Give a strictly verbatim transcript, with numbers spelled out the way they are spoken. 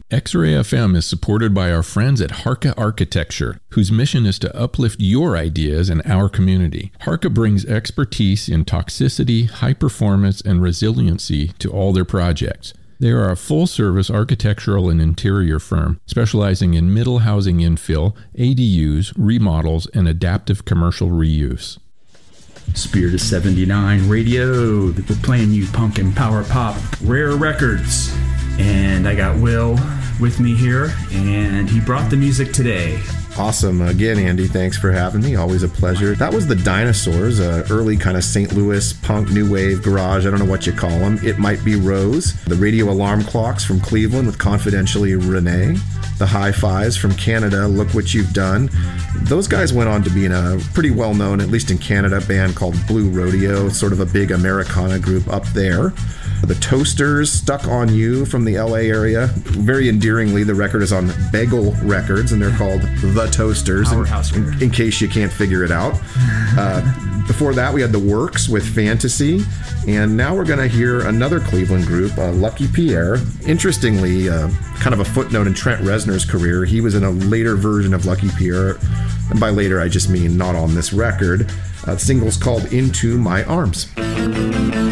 X-Ray F M is supported by our friends at Harka Architecture, whose mission is to uplift your ideas in our community. Harka brings expertise in toxicity, high performance, and resiliency to all their projects. They are a full-service architectural and interior firm specializing in middle housing infill, A D Us, remodels, and adaptive commercial reuse. Spirit of seventy-nine Radio. We're playing you punk and power pop, Rare Records. And I got Will with me here, and he brought the music today. Awesome. Again, Andy, thanks for having me. Always a pleasure. That was the Dinosaurs, uh, early kind of Saint Louis punk, new wave, garage. I don't know what you call them. It Might Be Rose. The Radio Alarm Clocks from Cleveland with Confidentially Renee. The Hi-Fis from Canada, Look What You've Done. Those guys went on to be in a pretty well-known, at least in Canada, band called Blue Rodeo, sort of a big Americana group up there. The Toasters, Stuck on You from the L A area. Very endearingly, the record is on Bagel Records, and they're called The Toasters, in, in, in case you can't figure it out. Uh, before that, we had The Works with Fantasy, and now we're going to hear another Cleveland group, uh, Lucky Pierre. Interestingly, uh, kind of a footnote in Trent Reznor's career, he was in a later version of Lucky Pierre, and by later I just mean not on this record. Uh, the single's called Into My Arms.